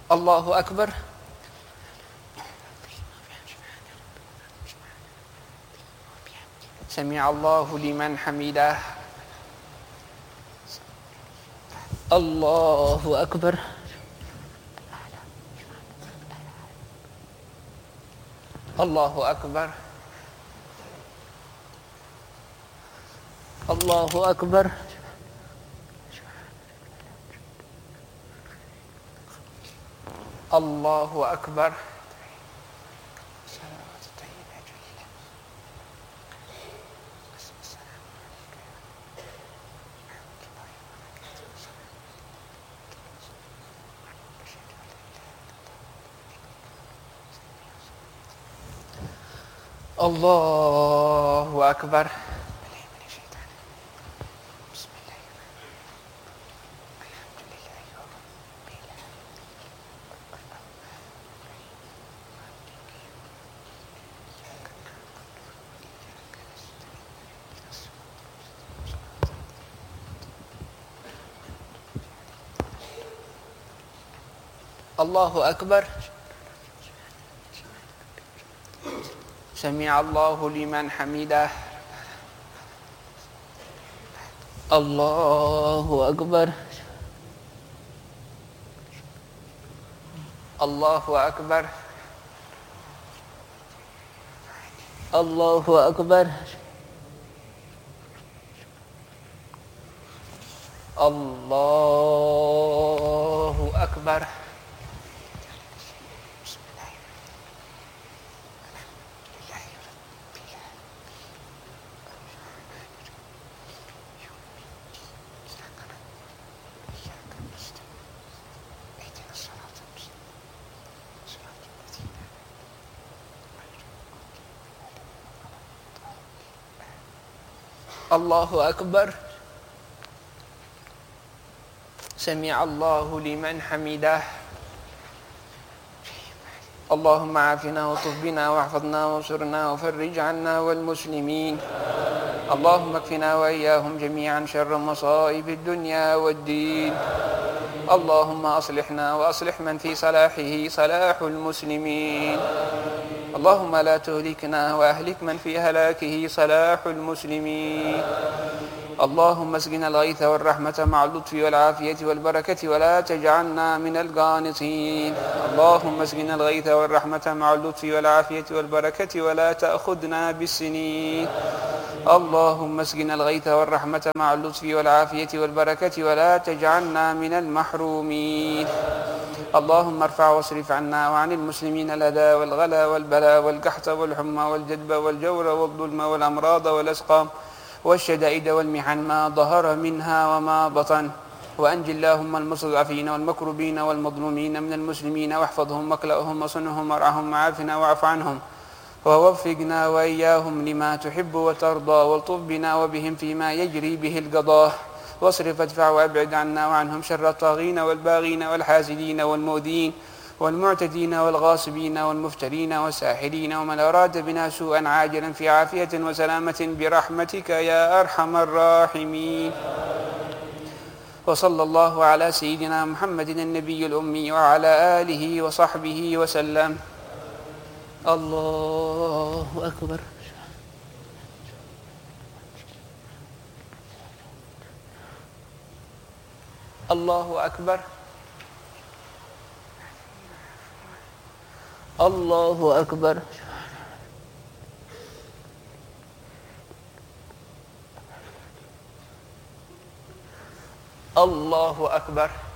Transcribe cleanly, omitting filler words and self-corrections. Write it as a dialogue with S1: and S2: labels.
S1: الله أكبر. سمع الله لمن حمده. الله أكبر. الله أكبر. الله أكبر. الله أكبر. الله أكبر. الله أكبر. سمع الله لمن حمده. الله أكبر. الله أكبر. الله أكبر. الله أكبر. الله أكبر. سمع الله لمن حمده. اللهم عافنا وطف بنا واحفظنا وانصرنا وفرج عنا والمسلمين. اللهم اكفنا وإياهم جميعا شر مصائب الدنيا والدين. اللهم أصلحنا وأصلح من في صلاحه صلاح المسلمين. اللهم لا تهلكنا وأهلك من في هلاكه صلاح المسلمين. اللهم اسقنا الغيث والرحمة مع اللطف والعافية والبركة ولا تجعلنا من القانطين. اللهم اسقنا الغيث والرحمة مع اللطف والعافية والبركة ولا تأخذنا بالسنين. اللهم اسقنا الغيث والرحمة مع اللطف والعافية والبركة ولا تجعلنا من المحرومين. اللهم ارفع واصرف عنا وعن المسلمين الأذى والغلا والبلاء والقحط والحمى والجدب والجور والظلم والأمراض والأسقام والشدائد والمحن ما ظهر منها وما بطن. وأنجِ اللهم المستضعفين والمكروبين والمظلومين من المسلمين واحفظهم واكلأهم وصنهم وارعهم وعافنا واعف عنهم ووفقنا وإياهم لما تحب وترضى والطف بنا وبهم فيما يجري به القضاء واصرف ادفع وابعد عنا وعنهم شر الطاغين والباغين والحاسدين والمؤذين والمعتدين والغاصبين والمفترين والساحرين ومن أراد بنا سوءا عاجلا في عافية وسلامة برحمتك يا أرحم الراحمين. وصلى الله على سيدنا محمد النبي الأمي وعلى آله وصحبه وسلم. الله أكبر. الله أكبر. الله أكبر. الله أكبر.